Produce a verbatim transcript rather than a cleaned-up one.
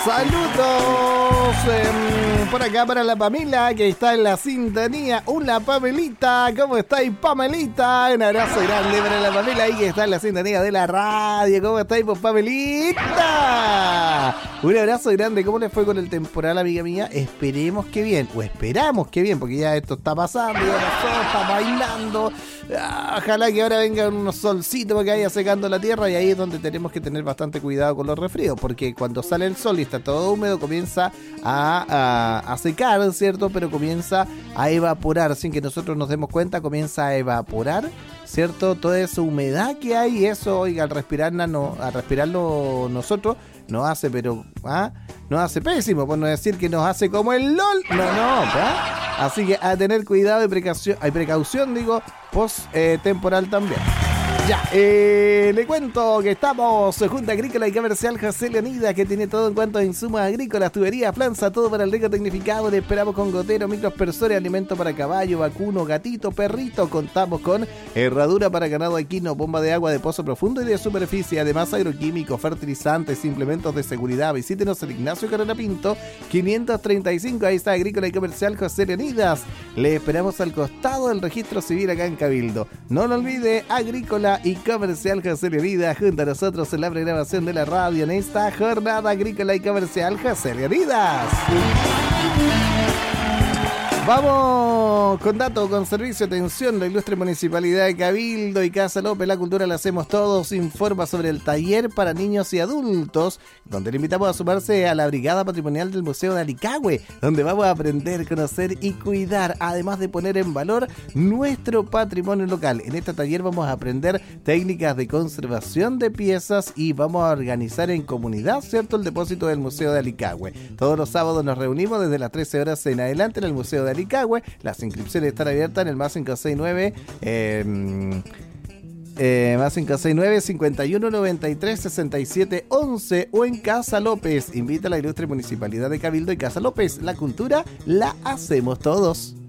Saludos eh, por acá para la Pamela que está en la sintonía. Hola Pamelita, ¿cómo estáis Pamelita? Un abrazo grande para la Pamela ahí que está en la sintonía de la radio. ¿Cómo estáis pues Pamelita? Un abrazo grande. ¿Cómo les fue con el temporal, amiga mía? Esperemos que bien, o esperamos que bien, porque ya esto está pasando, ya pasó, está bailando. Ah, ojalá que ahora vengan unos solcitos para que vaya secando la tierra, y ahí es donde tenemos que tener bastante cuidado con los resfríos, porque cuando sale el sol y está todo húmedo comienza a, a, a secar, ¿cierto? Pero comienza a evaporar, sin que nosotros nos demos cuenta, comienza a evaporar, ¿cierto? Toda esa humedad que hay, y eso, oiga, al respirarla, no, al respirarlo nosotros, nos hace, pero, ¿ah? Nos hace pésimo, por no decir que nos hace como el LOL. No, no, ¿ah? Así que a tener cuidado y precaución, hay precaución, digo, post eh, temporal también. Ya, eh, le cuento que estamos Junta Agrícola y Comercial José Leonidas, que tiene todo en cuanto a insumos agrícolas, tuberías, planza, todo para el riego tecnificado. Le esperamos con gotero, microaspersores, alimento para caballo, vacuno, gatito, perrito. Contamos con herradura para ganado equino, bomba de agua de pozo profundo y de superficie, además agroquímicos, fertilizantes, implementos de seguridad. Visítenos en Ignacio Carrera Pinto quinientos treinta y cinco, ahí está Agrícola y Comercial José Leonidas. Le esperamos al costado del registro civil acá en Cabildo. No lo olvide, Agrícola y Comercial José Leonidas, junto a nosotros en la programación de la radio en esta jornada Agrícola y Comercial José Leonidas. Vamos con datos, con servicio, atención, la ilustre Municipalidad de Cabildo y Casa López, la cultura la hacemos todos, informa sobre el taller para niños y adultos, donde le invitamos a sumarse a la Brigada Patrimonial del Museo de Alicagüe, donde vamos a aprender, conocer y cuidar, además de poner en valor nuestro patrimonio local. En este taller vamos a aprender técnicas de conservación de piezas y vamos a organizar en comunidad, ¿cierto?, el depósito del Museo de Alicagüe. Todos los sábados nos reunimos desde las trece horas en adelante en el Museo de Alicagüe. Las inscripciones están abiertas en el más cinco seis nueve eh, eh, más cinco seis nueve, cincuenta y uno, noventa y tres, sesenta y siete, once o en Casa López. Invita a la ilustre Municipalidad de Cabildo y Casa López. La cultura la hacemos todos.